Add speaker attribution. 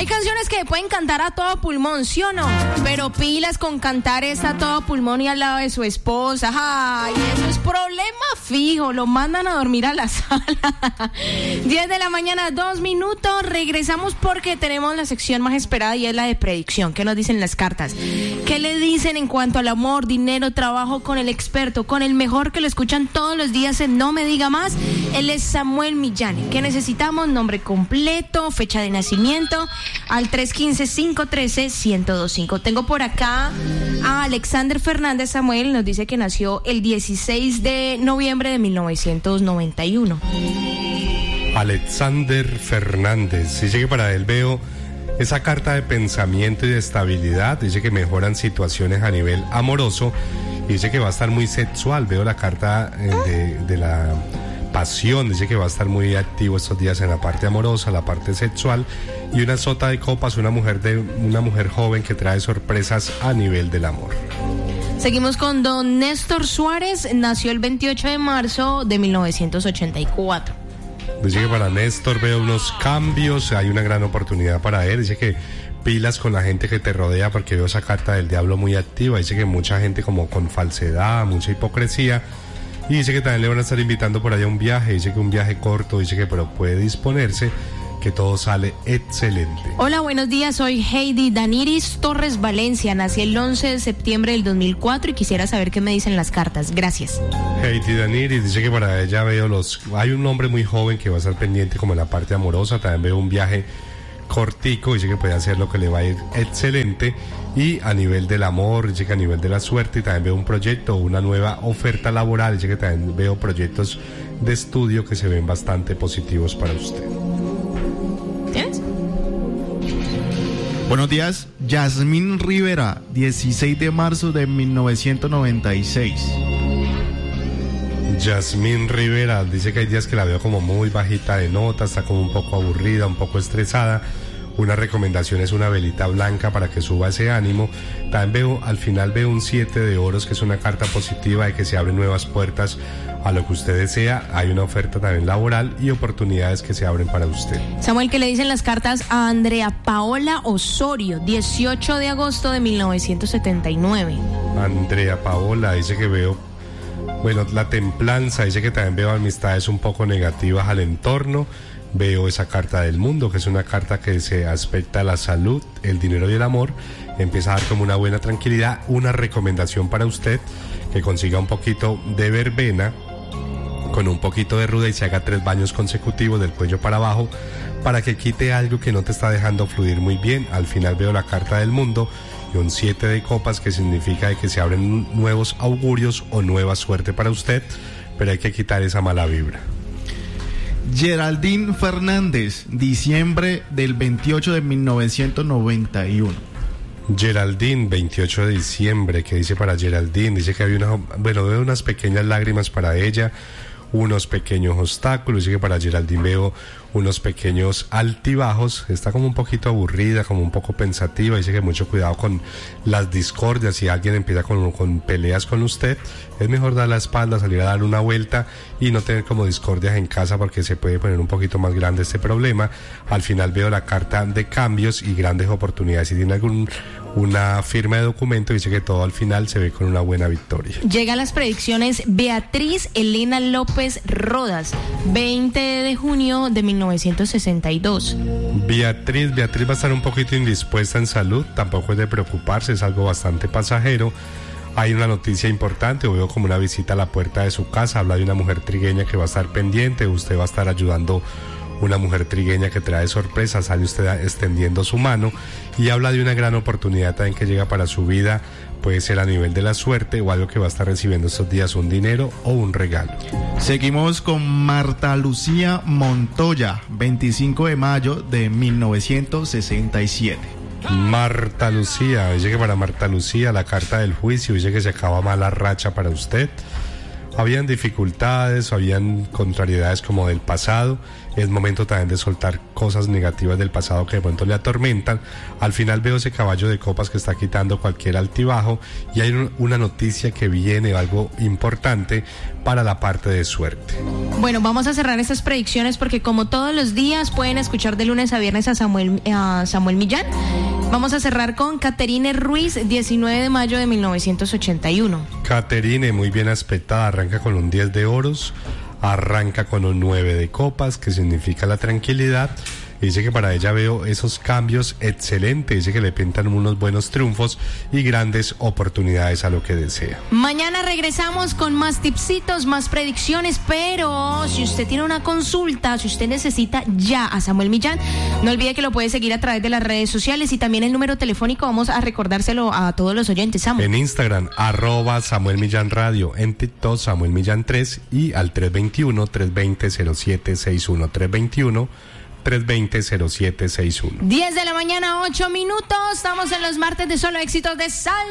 Speaker 1: Hay canciones que pueden cantar a todo pulmón, ¿sí o no? Pero pilas con cantar esta a todo pulmón y al lado de su esposa. Ay, eso es problema fijo. Lo mandan a dormir a la sala. 10 de la mañana, 2 minutos. Regresamos porque tenemos la sección más esperada y es la de predicción. ¿Qué nos dicen las cartas? ¿Qué le dicen en cuanto al amor, dinero, trabajo con el experto, con el mejor que lo escuchan todos los días en No Me Diga Más? Él es Samuel Millán. ¿Qué necesitamos? Nombre completo, fecha de nacimiento, al 315-513-1025. Tengo por acá a Alexander Fernández. Samuel nos dice que nació el 16 de noviembre de 1991.
Speaker 2: Alexander Fernández, dice que para él veo esa carta de pensamiento y de estabilidad, dice que mejoran situaciones a nivel amoroso, y dice que va a estar muy sexual. Veo la carta de la pasión, dice que va a estar muy activo estos días en la parte amorosa, la parte sexual, y una sota de copas, una mujer joven que trae sorpresas a nivel del amor.
Speaker 1: Seguimos con don Néstor Suárez, nació el 28 de marzo de 1984.
Speaker 2: Dice que para Néstor veo unos cambios, hay una gran oportunidad para él. Dice que pilas con la gente que te rodea, porque veo esa carta del diablo muy activa. Dice que mucha gente como con falsedad, mucha hipocresía. Y dice que también le van a estar invitando por allá a un viaje. Dice que un viaje corto, dice que pero puede disponerse, que todo sale excelente.
Speaker 1: Hola, buenos días, soy Heidi Daniris Torres Valencia, nací el 11 de septiembre del 2004 y quisiera saber qué me dicen las cartas. Gracias.
Speaker 2: Heidi Daniris dice que para ella veo hay un hombre muy joven que va a estar pendiente como en la parte amorosa. También veo un viaje cortico, dice que puede hacer lo que le va a ir excelente. Y a nivel del amor, dice que a nivel de la suerte, y también veo un proyecto, una nueva oferta laboral. Dice que también veo proyectos de estudio que se ven bastante positivos para usted.
Speaker 1: ¿Tienes?
Speaker 3: Buenos días, Yasmín Rivera, 16 de marzo de 1996.
Speaker 2: Yasmín Rivera dice que hay días que la veo como muy bajita de nota, está como un poco aburrida, un poco estresada. Una recomendación es una velita blanca para que suba ese ánimo. También al final veo un 7 de oros, que es una carta positiva de que se abren nuevas puertas a lo que usted desea. Hay una oferta también laboral y oportunidades que se abren para usted.
Speaker 1: Samuel, ¿qué le dicen las cartas a Andrea Paola Osorio, 18 de agosto de 1979?
Speaker 2: Andrea Paola dice que veo, la templanza, dice que también veo amistades un poco negativas al entorno. Veo esa carta del mundo, que es una carta que se aspecta a la salud, el dinero y el amor. Empieza a dar como una buena tranquilidad. Una recomendación para usted, que consiga un poquito de verbena con un poquito de ruda y se haga 3 baños consecutivos del cuello para abajo, para que quite algo que no te está dejando fluir muy bien. Al final veo la carta del mundo y un 7 de copas, que significa que se abren nuevos augurios o nueva suerte para usted, pero hay que quitar esa mala vibra.
Speaker 3: Geraldine Fernández, diciembre del 28 de 1991.
Speaker 2: Geraldine, 28 de diciembre, ¿qué dice para Geraldine? Dice que había veo unas pequeñas lágrimas para ella, unos pequeños obstáculos. Dice que para Geraldine veo unos pequeños altibajos. Está como un poquito aburrida, como un poco pensativa. Dice que mucho cuidado con las discordias. Si alguien empieza con peleas con usted, es mejor dar la espalda, salir a dar una vuelta y no tener como discordias en casa, porque se puede poner un poquito más grande este problema. Al final veo la carta de cambios y grandes oportunidades. Si tiene una firma de documento, dice que todo al final se ve con una buena victoria.
Speaker 1: Llegan las predicciones. Beatriz Elena López Rodas, 20 de junio de 1962.
Speaker 2: Beatriz va a estar un poquito indispuesta en salud, tampoco es de preocuparse, es algo bastante pasajero. Hay una noticia importante, veo como una visita a la puerta de su casa. Habla de una mujer trigueña que va a estar pendiente, usted va a estar ayudando una mujer trigueña que trae sorpresas, sale usted extendiendo su mano, y habla de una gran oportunidad también que llega para su vida. Puede ser a nivel de la suerte o algo que va a estar recibiendo estos días, un dinero o un regalo.
Speaker 3: Seguimos con Marta Lucía Montoya, 25 de mayo de 1967.
Speaker 2: Marta Lucía, dice que para Marta Lucía la carta del juicio, dice que se acaba mala racha para usted. habían dificultades, habían contrariedades como del pasado. Es momento también de soltar cosas negativas del pasado que de pronto le atormentan. Al final veo ese caballo de copas que está quitando cualquier altibajo y hay una noticia que viene, algo importante para la parte de suerte.
Speaker 1: Bueno, vamos a cerrar estas predicciones porque como todos los días pueden escuchar de lunes a viernes a Samuel Millán. Vamos a cerrar con Caterine Ruiz, 19 de mayo de 1981.
Speaker 2: Caterine, muy bien aspectada, arranca con un 10 de oros, arranca con un 9 de copas, que significa la tranquilidad. Dice que para ella veo esos cambios excelentes, dice que le pintan unos buenos triunfos y grandes oportunidades a lo que desea.
Speaker 1: Mañana regresamos con más tipsitos, más predicciones, pero si usted tiene una consulta, si usted necesita ya a Samuel Millán, no olvide que lo puede seguir a través de las redes sociales y también el número telefónico, vamos a recordárselo a todos los oyentes, Samuel.
Speaker 2: En Instagram, @Samuel Millán Radio, en TikTok, Samuel Millán 3 y al 321-320-0761, 320-0761.
Speaker 1: 10 de la mañana, 8 minutos. Estamos en los martes de Solo Éxitos de Sal.